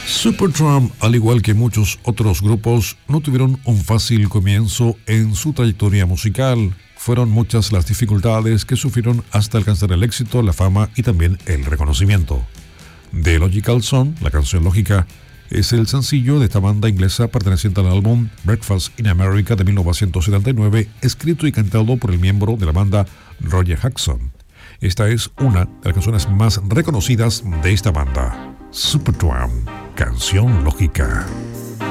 Supertramp, al igual que muchos otros grupos, no tuvieron un fácil comienzo en su trayectoria musical. Fueron muchas las dificultades que sufrieron hasta alcanzar el éxito, la fama y también el reconocimiento. The Logical Song, la canción lógica, es el sencillo de esta banda inglesa perteneciente al álbum Breakfast in America de 1979, escrito y cantado por el miembro de la banda Roger Hodgson. Esta es una de las canciones más reconocidas de esta banda, Supertramp, canción lógica.